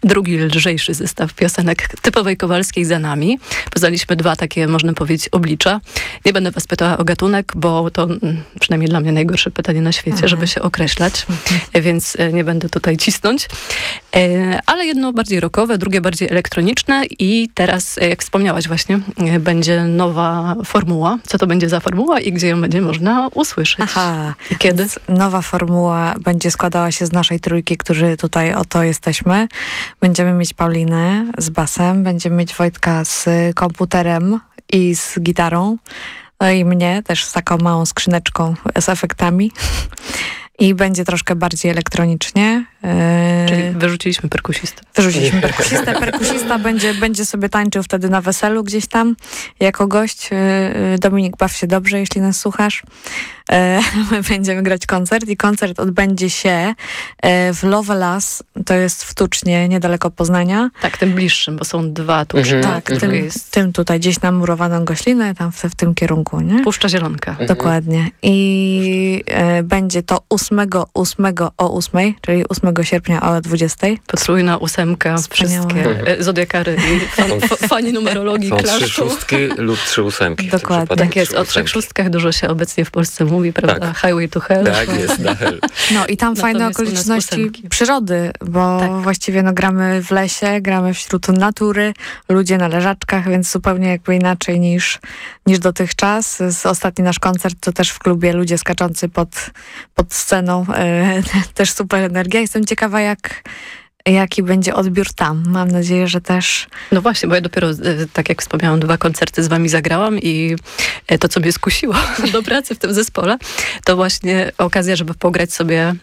drugi lżejszy zestaw piosenek typowej Kowalskiej za nami. Poznaliśmy dwa takie, można powiedzieć, oblicza. Nie będę was pytała o gatunek, bo to przynajmniej dla mnie najgorsze pytanie na świecie, żeby się określać, więc nie będę tutaj cisnąć. Ale jedno bardziej rockowe, drugie bardziej elektroniczne i teraz, jak wspomniałaś właśnie, będzie nowa formuła. Co to będzie za formuła i gdzie ją będzie można usłyszeć? Aha. I kiedy? Nowa formuła będzie składała się z naszej trójki, którzy tutaj oto jesteśmy. Będziemy mieć Paulinę z basem, będziemy mieć Wojtka z komputerem i z gitarą, no i mnie też z taką małą skrzyneczką z efektami. I będzie troszkę bardziej elektronicznie. Czyli wyrzuciliśmy perkusistę. Wyrzuciliśmy perkusistę. Perkusista będzie sobie tańczył wtedy na weselu gdzieś tam jako gość. Dominik, baw się dobrze, jeśli nas słuchasz. My będziemy grać koncert i koncert odbędzie się w Lovelas. To jest w Tucznie, niedaleko Poznania. Tak, tym bliższym, bo są dwa tu. Tak, tym tutaj, gdzieś na Murowaną Goślinę, tam w tym kierunku, nie? Puszcza Zielonka. Dokładnie. I będzie to 8 o 8, czyli 8 sierpnia o 20. Potrójna ósemka, wszystkie zodiakary i fani numerologii są klaszczą. 3 szóstki lub 3 ósemki. Dokładnie. Tak jest, o 3 szóstkach dużo się obecnie w Polsce mówi, prawda? Tak. Highway to Hell. Tak jest, na hell. No i tam fajne Natomiast u nas okoliczności ósemki. przyrody, bo właściwie gramy w lesie, gramy wśród natury, ludzie na leżaczkach, więc zupełnie jakby inaczej niż dotychczas. Ostatni nasz koncert to też w klubie ludzie skaczący pod sceną. Też super energia. Jestem ciekawa, jaki będzie odbiór tam. Mam nadzieję, że też... No właśnie, bo ja dopiero, tak jak wspomniałam, 2 koncerty z wami zagrałam i to, co mnie skusiło do pracy w tym zespole, to właśnie okazja, żeby pograć sobie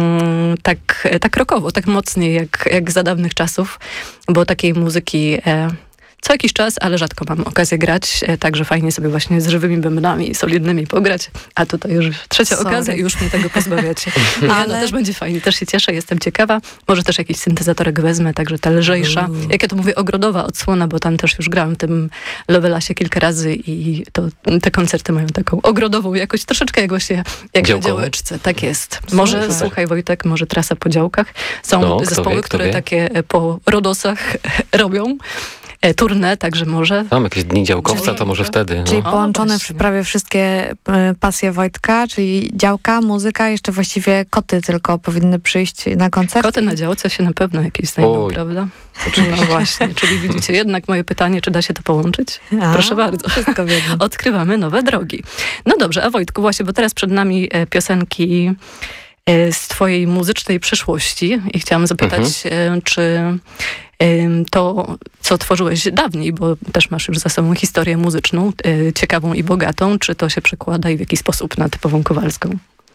tak rockowo, tak mocniej, jak za dawnych czasów, bo takiej muzyki... Co jakiś czas, ale rzadko mam okazję grać, także fajnie sobie właśnie z żywymi bębnami solidnymi pograć, a tutaj już trzecia okazja i już mnie tego pozbawiacie. Ale no też będzie fajnie, też się cieszę, jestem ciekawa. Może też jakiś syntezatorek wezmę, także ta lżejsza, jak ja to mówię, ogrodowa odsłona, bo tam też już grałam w tym Lovelasie kilka razy i te koncerty mają taką ogrodową jakość, troszeczkę jak właśnie jak na działeczce. Tak jest. Może, słuchaj Wojtek, może trasa po działkach. Są zespoły, które takie po Rodosach robią. Tournée, także może. Mam jakieś dni działkowca, to może wtedy. Czyli połączone prawie wszystkie pasje Wojtka, czyli działka, muzyka, jeszcze właściwie koty tylko powinny przyjść na koncert. Koty na działce się na pewno jakieś znajdą, prawda? No właśnie, czyli widzicie jednak moje pytanie, czy da się to połączyć? Proszę bardzo. Wszystko wiedzą. Odkrywamy nowe drogi. No dobrze, a Wojtku, właśnie, bo teraz przed nami piosenki z twojej muzycznej przyszłości i chciałam zapytać, czy to, co tworzyłeś dawniej, bo też masz już za sobą historię muzyczną, ciekawą i bogatą, czy to się przekłada i w jakiś sposób na typową Kowalską?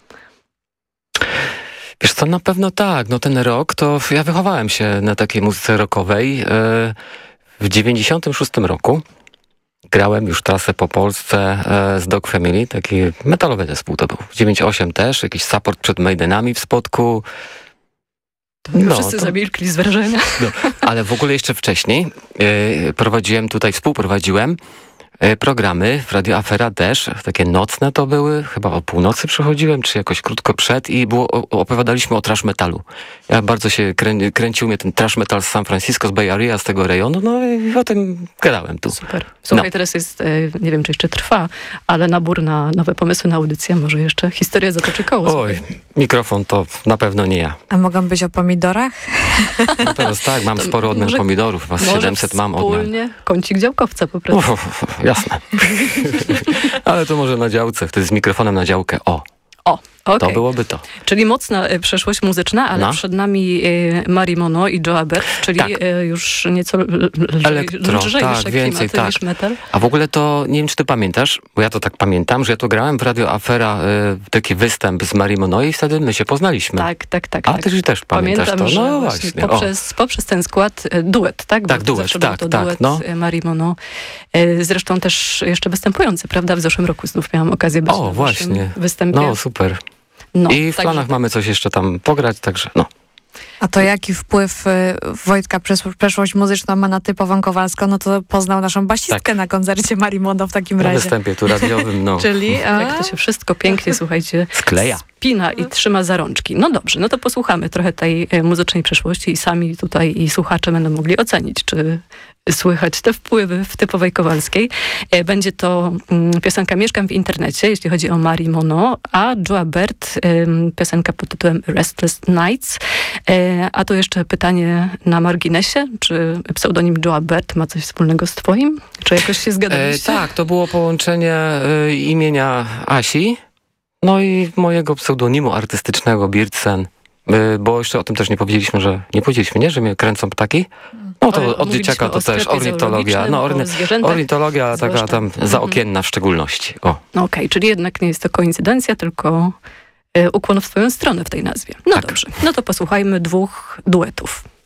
Wiesz co, na pewno tak. No ten rok, to ja wychowałem się na takiej muzyce rockowej. W 96 roku grałem już trasę po Polsce z Dog Family, taki metalowy zespół to był. W 98 też, jakiś support przed Maidenami w Spodku. Wszyscy zamilkli z wrażenia. No, ale w ogóle jeszcze wcześniej współprowadziłem programy w Radio Afera też, takie nocne to były, chyba o północy przychodziłem, czy jakoś krótko przed i opowiadaliśmy o trash metalu. Ja bardzo się kręcił mnie ten trash metal z San Francisco, z Bay Area, z tego rejonu, no i o tym gadałem tu. Super. Słuchaj, teraz jest, nie wiem czy jeszcze trwa, ale nabór na nowe pomysły na audycję, może jeszcze historia zatoczy koło. Oj, mikrofon to na pewno nie ja. A mogą być o pomidorach? No teraz tak, mam sporo odmian pomidorów, chyba 700 mam odmian. Wspólnie kącik działkowca po prostu. Jasne. Ale to może na działce, wtedy z mikrofonem na działkę. Okay. To byłoby to. Czyli mocna przeszłość muzyczna, ale przed nami Mari Mono i Joe Abert, czyli już nieco lżejsze klimaty niż metal. A w ogóle to, nie wiem czy ty pamiętasz, bo ja to tak pamiętam, że ja to grałem w Radio Afera, taki występ z Mari Mono i wtedy my się poznaliśmy. Tak. A ty też pamiętasz pamiętam, to? No że właśnie. Poprzez ten skład duet, tak? Tak, duet, duet Mari Mono. Zresztą też jeszcze występujący, prawda? W zeszłym roku znów miałam okazję być na właśnie. Występie. No super. I w planach mamy coś jeszcze tam pograć, także A to jaki wpływ Wojtka przeszłość muzyczna ma na typową Kowalską, no to poznał naszą basistkę na koncercie Marii Mono w takim razie. Na występie tu radiowym, no. Czyli jak to się wszystko pięknie, słuchajcie, skleja. Spina i trzyma za rączki. No dobrze, no to posłuchamy trochę tej muzycznej przeszłości i sami tutaj i słuchacze będą mogli ocenić, czy słychać te wpływy w typowej Kowalskiej. Będzie to piosenka Mieszkam w internecie, jeśli chodzi o Marii Mono, a Joa Baert, piosenka pod tytułem Restless Nights. A tu jeszcze pytanie na marginesie, czy pseudonim Joa Baert ma coś wspólnego z twoim? Czy jakoś się zgadaliście? Tak, to było połączenie imienia Asi, no i mojego pseudonimu artystycznego Birtsen, bo jeszcze o tym też nie powiedzieliśmy, że mnie kręcą ptaki. No to od dzieciaka to też ornitologia. No, ornitologia taka tam zaokienna w szczególności. Okej, czyli jednak nie jest to koincydencja, tylko ukłon w twoją stronę w tej nazwie. No tak. Dobrze, no to posłuchajmy 2 duetów.